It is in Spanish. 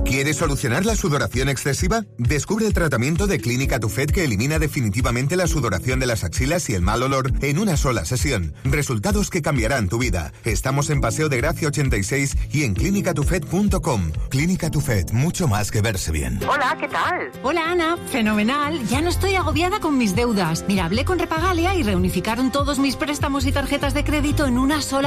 ¿Quieres solucionar la sudoración excesiva? Descubre el tratamiento de Clínica Tufet que elimina definitivamente la sudoración de las axilas y el mal olor en una sola sesión. Resultados que cambiarán tu vida. Estamos en Paseo de Gracia 86 y en clinicatufet.com. Clínica Tufet, mucho más que verse bien. Hola, ¿qué tal? Hola, Ana. Fenomenal. Ya no estoy agobiada con mis deudas. Mira, hablé con Repagalia y reunificaron todos mis préstamos y tarjetas de crédito en una sola